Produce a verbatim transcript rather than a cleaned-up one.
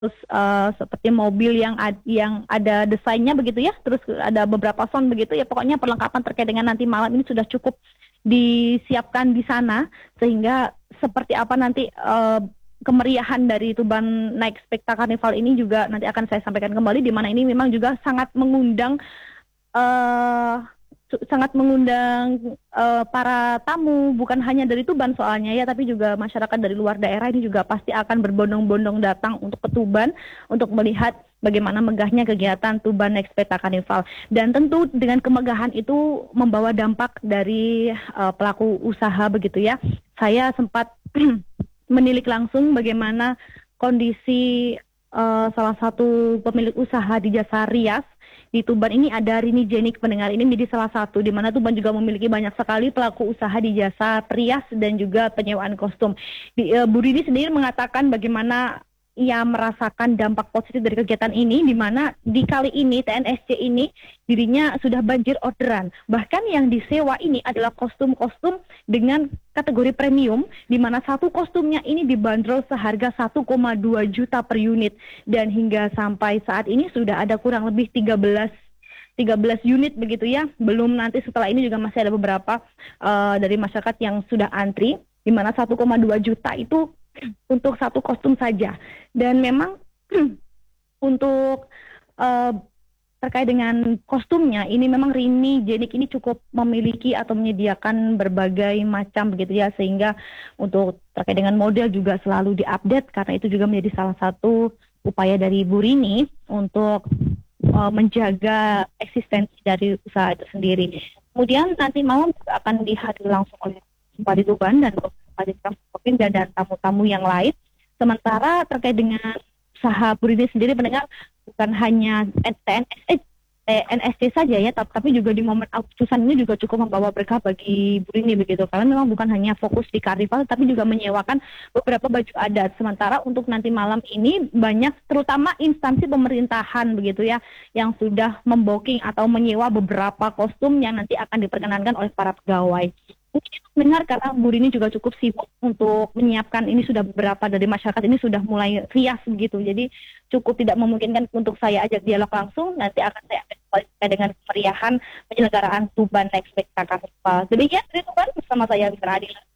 terus uh, seperti mobil yang ad, yang ada desainnya begitu ya, terus ada beberapa sound begitu ya, pokoknya perlengkapan terkait dengan nanti malam ini sudah cukup disiapkan di sana, sehingga seperti apa nanti uh, kemeriahan dari Tuban Night Spectacular Carnival ini juga nanti akan saya sampaikan kembali, di mana ini memang juga sangat mengundang uh, sangat mengundang uh, para tamu, bukan hanya dari Tuban soalnya ya, tapi juga masyarakat dari luar daerah ini juga pasti akan berbondong-bondong datang untuk ke Tuban untuk melihat bagaimana megahnya kegiatan Tuban Night Spectacular Carnival. Dan tentu dengan kemegahan itu membawa dampak dari uh, pelaku usaha begitu ya. Saya sempat menilik langsung bagaimana kondisi uh, salah satu pemilik usaha di jasa rias di Tuban ini. Ada Rini Jenik, pendengar, ini menjadi salah satu di mana Tuban juga memiliki banyak sekali pelaku usaha di jasa rias dan juga penyewaan kostum. Di, uh, Bu Rini sendiri mengatakan bagaimana ia merasakan dampak positif dari kegiatan ini, di mana di kali ini T N S C ini dirinya sudah banjir orderan. Bahkan yang disewa ini adalah kostum-kostum dengan kategori premium, di mana satu kostumnya ini dibanderol seharga satu koma dua juta per unit, dan hingga sampai saat ini sudah ada kurang lebih tiga belas unit begitu ya. Belum nanti setelah ini juga masih ada beberapa uh, dari masyarakat yang sudah antri, di mana satu koma dua juta itu untuk satu kostum saja. Dan memang untuk uh, terkait dengan kostumnya ini memang Rini Jenik ini cukup memiliki atau menyediakan berbagai macam begitu ya, sehingga untuk terkait dengan model juga selalu diupdate, karena itu juga menjadi salah satu upaya dari Bu Rini untuk uh, menjaga eksistensi dari usaha itu sendiri. Kemudian nanti malam juga akan dihadiri langsung oleh Bupati Tuban dan Bupati dan, dan tamu-tamu yang lain. Sementara terkait dengan usaha Bu Rini sendiri, pendengar, bukan hanya T N S C saja ya, tapi juga di momen Agustusan ini juga cukup membawa berkah bagi Bu Rini begitu, karena memang bukan hanya fokus di karnival, tapi juga menyewakan beberapa baju adat. Sementara untuk nanti malam ini banyak terutama instansi pemerintahan begitu ya, yang sudah membooking atau menyewa beberapa kostum yang nanti akan diperkenankan oleh para pegawai. Mungkin dengar karena Bu Rini juga cukup sibuk untuk menyiapkan ini, sudah beberapa dari masyarakat ini sudah mulai rias begitu. Jadi cukup tidak memungkinkan untuk saya ajak dialog langsung. Nanti akan saya kembalikan dengan kemeriahan penyelenggaraan Tuban Night Spectacular Carnival. Demikian dari Tuban bersama saya Mitra Adila.